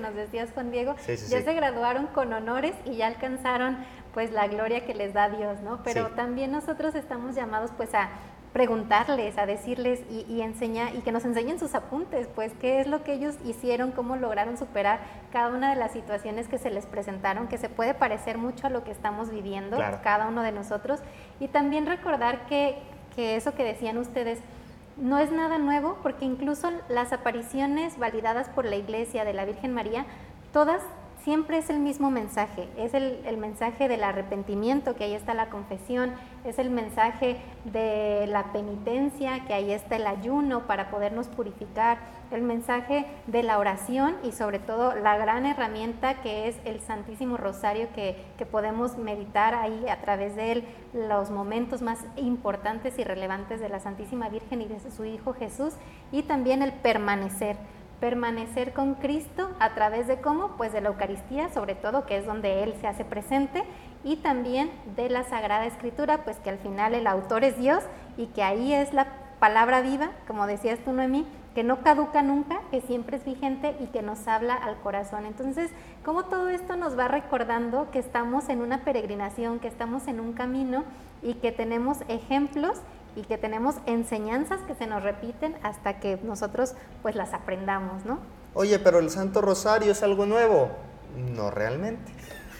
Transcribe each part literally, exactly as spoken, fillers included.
nos decías, Juan Diego, sí, sí, ya sí. se graduaron con honores y ya alcanzaron pues la gloria que les da Dios, ¿no? Pero Sí. también nosotros estamos llamados pues a preguntarles, a decirles y, y enseñar, y que nos enseñen sus apuntes, pues qué es lo que ellos hicieron, cómo lograron superar cada una de las situaciones que se les presentaron, que se puede parecer mucho a lo que estamos viviendo, Claro. cada uno de nosotros, y también recordar que, que eso que decían ustedes no es nada nuevo, porque incluso las apariciones validadas por la Iglesia de la Virgen María, todas siempre es el mismo mensaje, es el, el mensaje del arrepentimiento, que ahí está la confesión, es el mensaje de la penitencia, que ahí está el ayuno para podernos purificar, el mensaje de la oración y sobre todo la gran herramienta que es el Santísimo Rosario, que, que podemos meditar ahí a través de él los momentos más importantes y relevantes de la Santísima Virgen y de su Hijo Jesús, y también el permanecer. Permanecer con Cristo a través de cómo, pues de la Eucaristía, sobre todo, que es donde Él se hace presente, y también de la Sagrada Escritura, pues que al final el autor es Dios y que ahí es la palabra viva, como decías tú, Noemí, que no caduca nunca, que siempre es vigente y que nos habla al corazón. Entonces, cómo todo esto nos va recordando que estamos en una peregrinación, que estamos en un camino y que tenemos ejemplos y que tenemos enseñanzas que se nos repiten hasta que nosotros pues las aprendamos, ¿no? Oye, pero el Santo Rosario es algo nuevo. No realmente.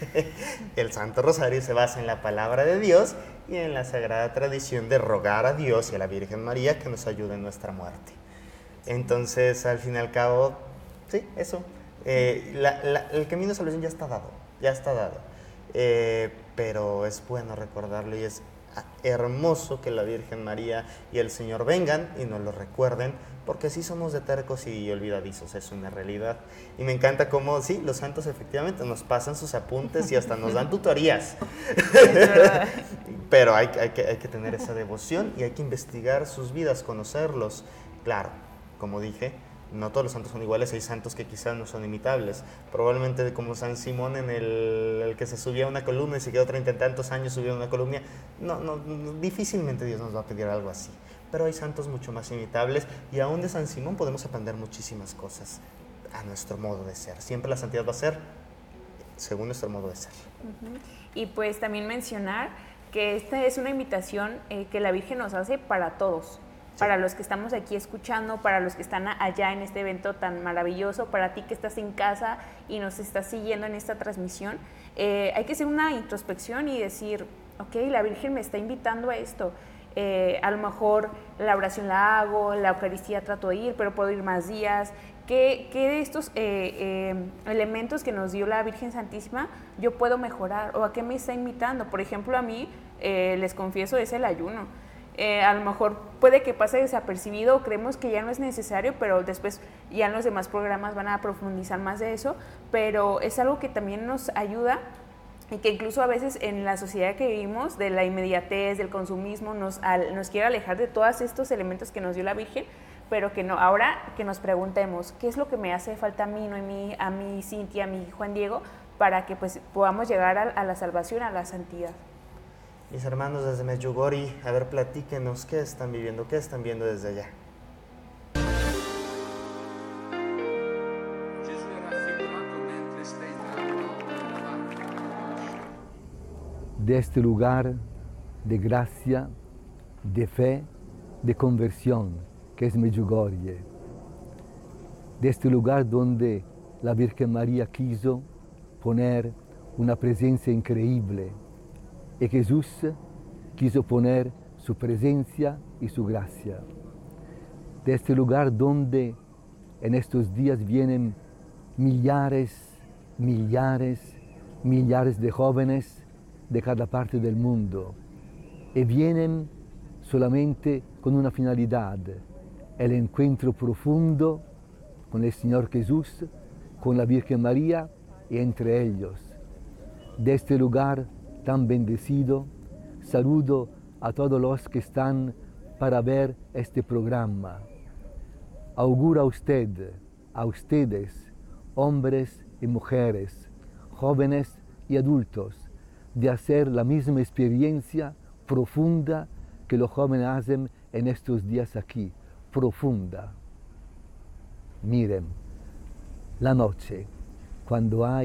El Santo Rosario se basa en la palabra de Dios y en la sagrada tradición de rogar a Dios y a la Virgen María que nos ayude en nuestra muerte. Entonces, al fin y al cabo, sí, eso. Eh, la, la, el camino de salvación ya está dado, ya está dado. Eh, pero es bueno recordarlo y es hermoso que la Virgen María y el Señor vengan y nos lo recuerden, porque sí somos de tercos y olvidadizos, es una realidad. Y me encanta cómo, sí, los santos efectivamente nos pasan sus apuntes y hasta nos dan tutorías. Pero hay, hay, que, hay que tener esa devoción y hay que investigar sus vidas, conocerlos. Claro, como dije, no todos los santos son iguales, hay santos que quizás no son imitables. Probablemente como San Simón, en el, el que se subía a una columna y se quedó treinta y tantos años subiendo a una columna. No, no, no, difícilmente Dios nos va a pedir algo así. Pero hay santos mucho más imitables y aún de San Simón podemos aprender muchísimas cosas a nuestro modo de ser. Siempre la santidad va a ser según nuestro modo de ser. Uh-huh. Y pues también mencionar que esta es una invitación eh, que la Virgen nos hace para todos. Para los que estamos aquí escuchando, para los que están allá en este evento tan maravilloso, para ti que estás en casa y nos estás siguiendo en esta transmisión, eh, hay que hacer una introspección y decir, ok, la Virgen me está invitando a esto. Eh, a lo mejor la oración la hago, la Eucaristía trato de ir, pero puedo ir más días. ¿Qué, qué de estos eh, eh, elementos que nos dio la Virgen Santísima yo puedo mejorar? ¿O a qué me está invitando? Por ejemplo, a mí, eh, les confieso, es el ayuno. Eh, a lo mejor puede que pase desapercibido o creemos que ya no es necesario, pero después ya en los demás programas van a profundizar más de eso, pero es algo que también nos ayuda y que incluso a veces en la sociedad que vivimos, de la inmediatez, del consumismo, nos, al, nos quiere alejar de todos estos elementos que nos dio la Virgen, pero que no, ahora que nos preguntemos, ¿qué es lo que me hace falta a mí, Noemí, a mí, Cintia, a mí, Juan Diego, para que pues, podamos llegar a, a la salvación, a la santidad? Mis hermanos desde Medjugorje, a ver, platíquenos, ¿qué están viviendo? ¿Qué están viendo desde allá? De este lugar de gracia, de fe, de conversión, que es Medjugorje. De este lugar donde la Virgen María quiso poner una presencia increíble. Y Jesús quiso poner su presencia y su gracia. De este lugar donde en estos días vienen millares, millares, millares de jóvenes de cada parte del mundo. Y vienen solamente con una finalidad, el encuentro profundo con el Señor Jesús, con la Virgen María y entre ellos. De este lugar tan bendecido, saludo a todos los que están para ver este programa. Auguro a usted, a ustedes, hombres y mujeres, jóvenes y adultos, de hacer la misma experiencia profunda que los jóvenes hacen en estos días aquí, profunda. Miren, la noche, cuando hay